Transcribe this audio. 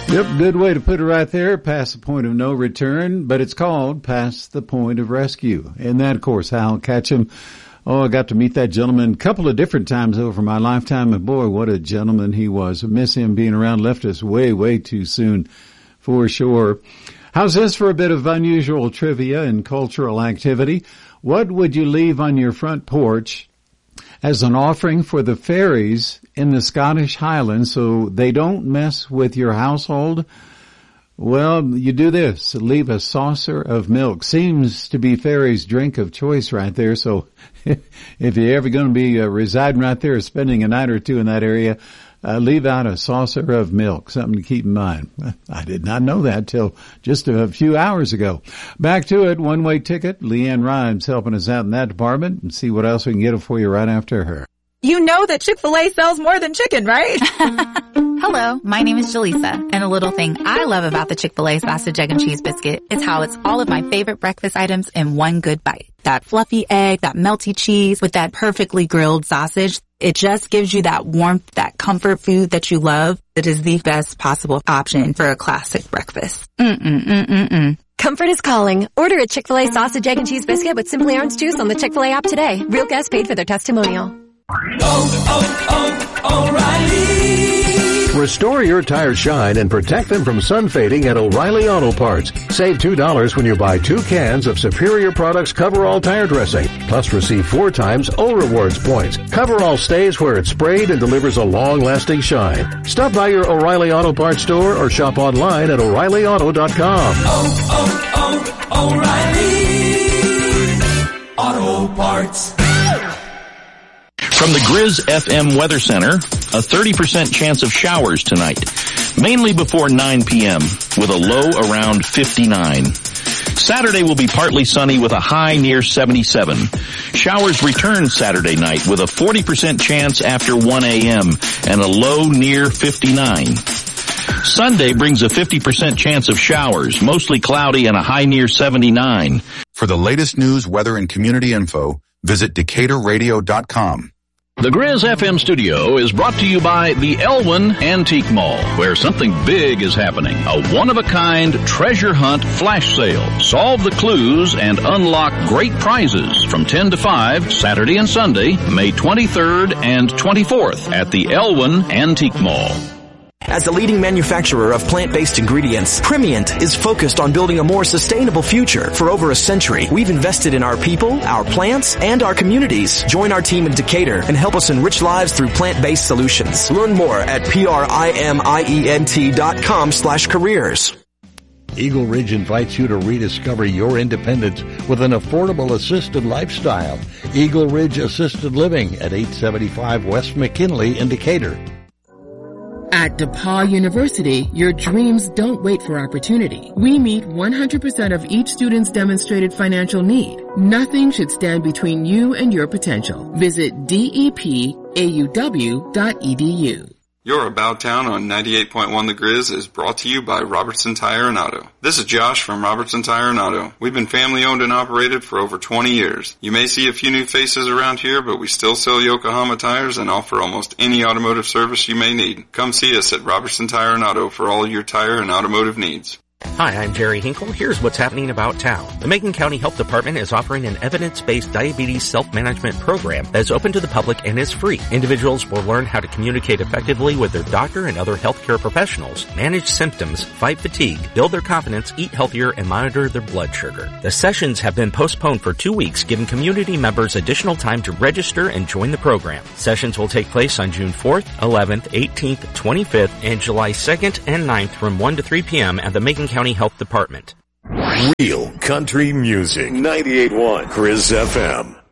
Yep, good way to put it right there, past the point of no return, but it's called Past the Point of Rescue. And that, of course, Hal Ketchum. Oh, I got to meet that gentleman a couple of different times over my lifetime, and boy, what a gentleman he was. I miss him being around, left us way, way too soon, for sure. How's this for a bit of unusual trivia and cultural activity? What would you leave on your front porch as an offering for the fairies in the Scottish Highlands so they don't mess with your household? Well, you do this. Leave a saucer of milk. Seems to be fairies' drink of choice right there. So if you're ever going to be residing right there, spending a night or two in that area, leave out a saucer of milk. Something to keep in mind. I did not know that till just a few hours ago. Back to it. One-way ticket. Leanne Rhymes helping us out in that department, and see what else we can get for you right after her. You know that Chick-fil-A sells more than chicken, right? Hello, my name is Jaleesa, and a little thing I love about the Chick-fil-A Sausage, Egg, and Cheese Biscuit is how it's all of my favorite breakfast items in one good bite. That fluffy egg, that melty cheese with that perfectly grilled sausage. It just gives you that warmth, that comfort food that you love. It is the best possible option for a classic breakfast. Comfort is calling. Order a Chick-fil-A Sausage, Egg, and Cheese Biscuit with Simply Orange Juice on the Chick-fil-A app today. Real guests paid for their testimonial. O'Reilly. Restore your tires shine and protect them from sun fading at O'Reilly Auto Parts. Save $2 when you buy 2 cans of Superior Products Coverall tire dressing. Plus receive 4 times O Rewards points. Coverall stays where it's sprayed and delivers a long-lasting shine. Stop by your O'Reilly Auto Parts store or shop online at O'ReillyAuto.com. O'Reilly Auto Parts. From the Grizz FM Weather Center, a 30% chance of showers tonight, mainly before 9 p.m., with a low around 59. Saturday will be partly sunny with a high near 77. Showers return Saturday night with a 40% chance after 1 a.m. and a low near 59. Sunday brings a 50% chance of showers, mostly cloudy and a high near 79. For the latest news, weather, and community info, visit DecaturRadio.com. The Grizz FM studio is brought to you by the Elwyn Antique Mall, where something big is happening. A one-of-a-kind treasure hunt flash sale. Solve the clues and unlock great prizes from 10 to 5, Saturday and Sunday, May 23rd and 24th at the Elwyn Antique Mall. As the leading manufacturer of plant-based ingredients, Primient is focused on building a more sustainable future. For over a century, we've invested in our people, our plants, and our communities. Join our team in Decatur and help us enrich lives through plant-based solutions. Learn more at PRIMIENT.com/careers. Eagle Ridge invites you to rediscover your independence with an affordable assisted lifestyle. Eagle Ridge Assisted Living at 875 West McKinley in Decatur. At DePaul University, your dreams don't wait for opportunity. We meet 100% of each student's demonstrated financial need. Nothing should stand between you and your potential. Visit depauw.edu. Your About Town on 98.1 The Grizz is brought to you by Robertson Tire and Auto. This is Josh from Robertson Tire and Auto. We've been family owned and operated for over 20 years. You may see a few new faces around here, but we still sell Yokohama tires and offer almost any automotive service you may need. Come see us at Robertson Tire and Auto for all your tire and automotive needs. Hi, I'm Jerry Hinkle. Here's what's happening about town. The Macon County Health Department is offering an evidence-based diabetes self-management program that is open to the public and is free. Individuals will learn how to communicate effectively with their doctor and other healthcare professionals, manage symptoms, fight fatigue, build their confidence, eat healthier, and monitor their blood sugar. The sessions have been postponed for 2 weeks, giving community members additional time to register and join the program. Sessions will take place on June 4th, 11th, 18th, 25th, and July 2nd and 9th from 1 to 3 p.m. at the Macon County Health Department. Real country music. 98.1 Grizz FM.